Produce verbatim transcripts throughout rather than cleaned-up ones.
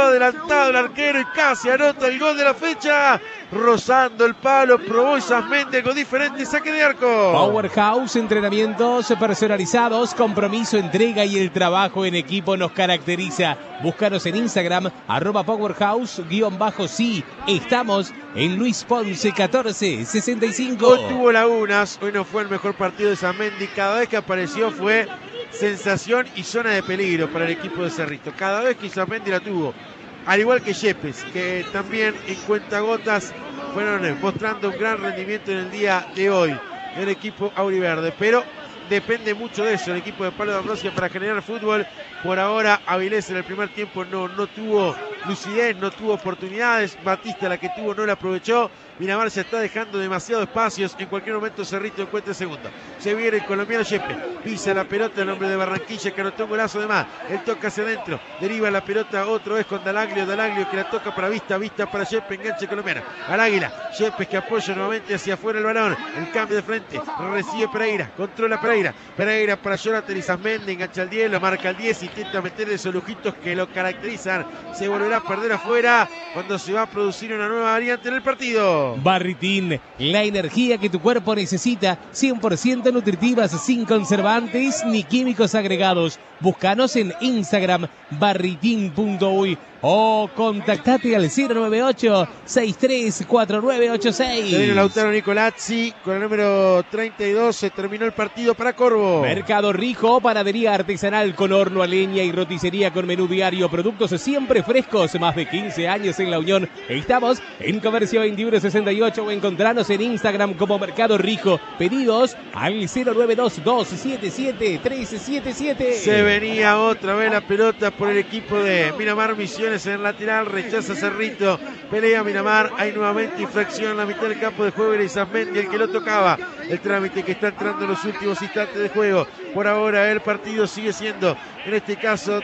adelantado el arquero y casi anota el gol de la fecha. Rozando el palo, probó Isasmendi con diferente saque de arco. Powerhouse, entrenamientos personalizados, compromiso, entrega y el trabajo en equipo nos caracteriza. Búscanos en Instagram, arroba Powerhouse, guión bajo sí. Estamos en Luis Ponce, catorce sesenta y cinco. Hoy tuvo lagunas, hoy no fue el mejor partido de Isasmendi. Cada vez que apareció fue sensación y zona de peligro para el equipo de Cerrito. Cada vez que Isasmendi la tuvo. Al igual que Yepes, que también en cuentagotas fueron mostrando un gran rendimiento en el día de hoy del equipo auriverde. Pero depende mucho de eso el equipo de Pablo D'Ambrosio para generar fútbol. Por ahora Avilés en el primer tiempo no, no tuvo lucidez, no tuvo oportunidades. Batista la que tuvo no la aprovechó. Miramar se está dejando demasiados espacios. En cualquier momento Cerrito encuentra segunda. Se viene el colombiano Yepes. Pisa la pelota el hombre de Barranquilla que anotó un golazo de más. Él toca hacia adentro. Deriva la pelota otra vez con Dalaglio. Dalaglio que la toca para Vista. Vista para Yepes. Enganche colombiano. Al Águila. Yepes que apoya nuevamente hacia afuera el balón. El cambio de frente. Recibe Pereira. Controla Pereira. Pereira para Jonathan Isasmendi. Engancha el diez. Lo marca el diez. Intenta meterle esos lujitos que lo caracterizan. Se volverá a perder afuera cuando se va a producir una nueva variante en el partido. Barritín, la energía que tu cuerpo necesita, cien por ciento nutritivas, sin conservantes ni químicos agregados. Búscanos en Instagram, barritín punto uy o contactate al cero nueve ocho, seis tres cuatro nueve ocho seis. Se viene Lautaro Nicolazzi con el número treinta y dos. Se terminó el partido para Corvo. Mercado Rijo, panadería artesanal con horno a leña y roticería con menú diario. Productos siempre frescos, más de quince años en La Unión. Estamos en Comercio veintiuno sesenta y ocho o encontrarnos en Instagram como Mercado Rijo. Pedidos al cero nueve dos, dos siete siete, tres siete siete. Se venía otra vez la pelota por el equipo de Miramar Misiones en el lateral, rechaza Cerrito, pelea Miramar, hay nuevamente infracción en la mitad del campo de juego. Era Isasmendi el que lo tocaba. El trámite que está entrando en los últimos instantes de juego. Por ahora el partido sigue siendo, en este caso,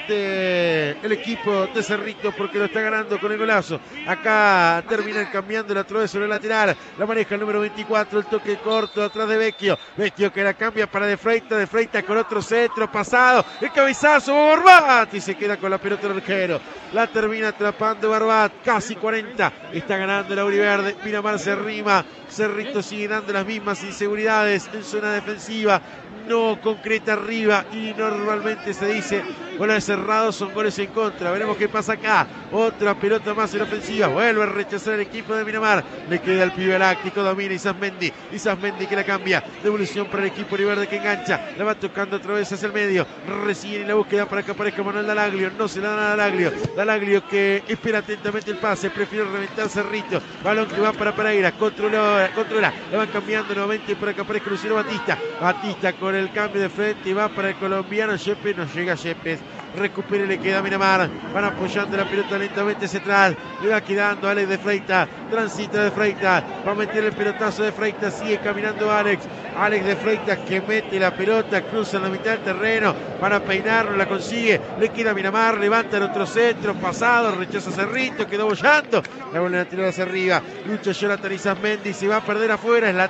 de el equipo de Cerrito, porque lo está ganando con el golazo. Acá terminan cambiando la trove sobre el lateral. La maneja el número veinticuatro, el toque corto atrás de Vecchio. Vecchio que la cambia para De Freitas, De Freitas con otro centro pasado. El cabezazo, Barbat, y se queda con la pelota el arquero. La termina atrapando Barbat, casi cuarenta. Está ganando el auriverde. Miramar se arrima. Cerrito sigue dando las mismas inseguridades en zona defensiva. No concreta arriba y normalmente se dice goles cerrados son goles en contra. Veremos qué pasa acá. Otra pelota más en ofensiva. Vuelve a rechazar el equipo de Miramar. Le queda el pibe láctico. Domina Isasmendi. Isasmendi que la cambia. Devolución para el equipo Oliverde que engancha. La va tocando otra vez hacia el medio. Recién en la búsqueda para que aparezca Manuel Dalaglio. No se la da a Dalaglio. Dalaglio que espera atentamente el pase. Prefiere reventar Cerrito. Balón que va para Pereira. Controla. Controla. La van cambiando nuevamente para que aparezca Luciano Batista. Batista con el cambio de frente y va para el colombiano Yepes. No llega Yepes. Recupera y le queda a Miramar. Van apoyando la pelota lentamente hacia atrás. Le va quedando Alex de Freitas. Transita de Freitas. Va a meter el pelotazo de Freitas. Sigue caminando Alex. Alex de Freitas que mete la pelota. Cruza en la mitad del terreno. Para peinarlo. La consigue. Le queda a Miramar. Levanta el otro centro. Pasado. Rechaza Cerrito. Quedó bollando. La vuelven a tirar hacia arriba. Lucha Jonathan Isasmendi. Se va a perder afuera. Es la